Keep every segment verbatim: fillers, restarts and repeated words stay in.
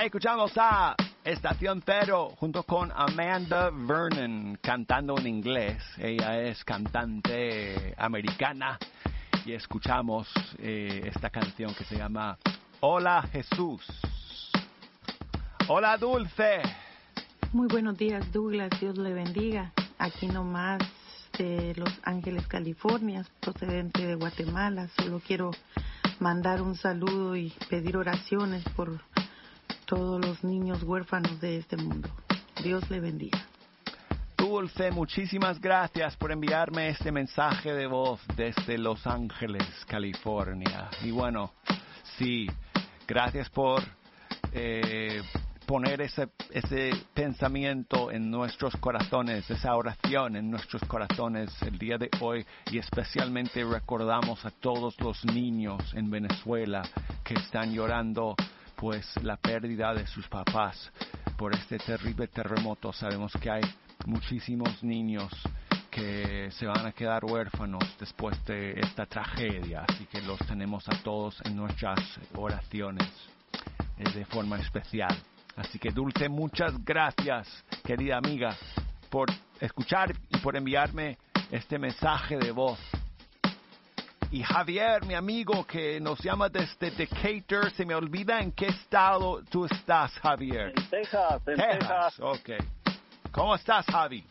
Escuchamos a Estación Cero junto con Amanda Vernon cantando en inglés. Ella es cantante americana y escuchamos eh, esta canción que se llama Hola Jesús. Hola Dulce. Muy buenos días, Douglas. Dios le bendiga. Aquí nomás de Los Ángeles, California, procedente de Guatemala. Solo quiero mandar un saludo y pedir oraciones por todos los niños huérfanos de este mundo. Dios le bendiga. Dulce, muchísimas gracias por enviarme este mensaje de voz desde Los Ángeles, California. Y bueno, sí, gracias por eh, poner ese, ese pensamiento en nuestros corazones, esa oración en nuestros corazones el día de hoy, y especialmente recordamos a todos los niños en Venezuela que están llorando pues la pérdida de sus papás por este terrible terremoto. Sabemos que hay muchísimos niños que se van a quedar huérfanos después de esta tragedia, así que los tenemos a todos en nuestras oraciones eh, de forma especial. Así que Dulce, muchas gracias, querida amiga, por escuchar y por enviarme este mensaje de voz. Y Javier, mi amigo, que nos llama desde Decatur, se me olvida en qué estado tú estás, Javier. En Texas, en Texas. Texas. Ok. ¿Cómo estás, Javi?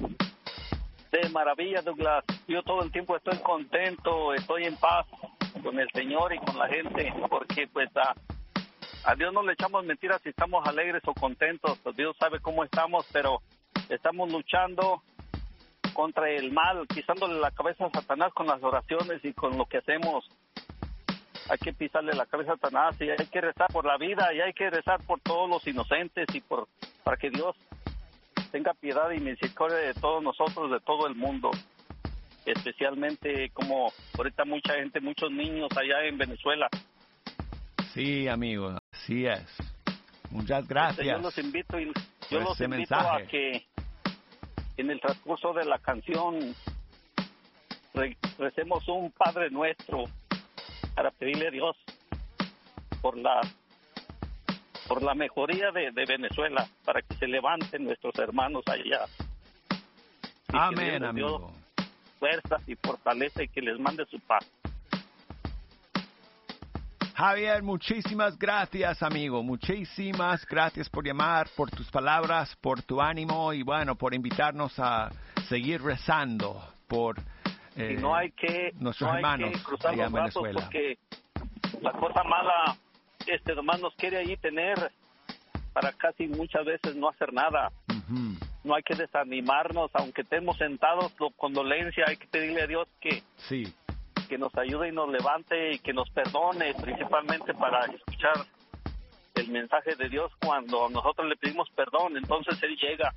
De maravilla, Douglas. Yo todo el tiempo estoy contento, estoy en paz con el Señor y con la gente, porque pues a, a Dios no le echamos mentiras si estamos alegres o contentos. Pues Dios sabe cómo estamos, pero estamos luchando contra el mal, pisándole la cabeza a Satanás con las oraciones y con lo que hacemos. Hay que pisarle la cabeza a Satanás y hay que rezar por la vida y hay que rezar por todos los inocentes y por para que Dios tenga piedad y misericordia de todos nosotros, de todo el mundo, especialmente como ahorita mucha gente, muchos niños allá en Venezuela. Sí, amigo, así es. Muchas gracias. Este, yo los invito y yo los ese invito mensaje. a que en el transcurso de la canción re- recemos un Padre Nuestro para pedirle a Dios por la por la mejoría de, de Venezuela, para que se levanten nuestros hermanos allá. Y Amén, que Dios amigo. fuerzas y fortaleza y que les mande su paz. Javier, muchísimas gracias, amigo. Muchísimas gracias por llamar, por tus palabras, por tu ánimo y bueno, por invitarnos a seguir rezando por eh, y no hay que, nuestros no hay hermanos que cruzar allá los en brazos, Venezuela. porque la cosa mala, este nomás nos quiere ahí tener para casi muchas veces no hacer nada. Uh-huh. No hay que desanimarnos, aunque estemos sentados con dolencia, hay que pedirle a Dios que Sí. que nos ayude y nos levante y que nos perdone, principalmente para escuchar el mensaje de Dios. Cuando nosotros le pedimos perdón, entonces Él llega.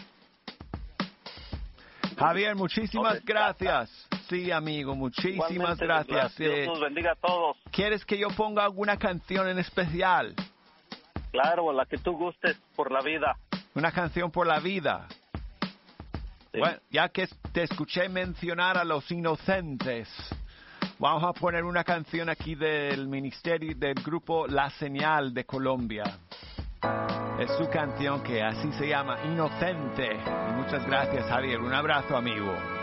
Javier, muchísimas Entonces, gracias. Sí, amigo, muchísimas Igualmente, gracias. Dios Eh, nos bendiga a todos. ¿Quieres que yo ponga alguna canción en especial? Claro, la que tú gustes, por la vida. Una canción por la vida. Sí. Bueno, ya que te escuché mencionar a los inocentes, vamos a poner una canción aquí del ministerio del grupo La Señal de Colombia. Es su canción que así se llama, Inocente. Y muchas gracias, Javier. Un abrazo, amigo.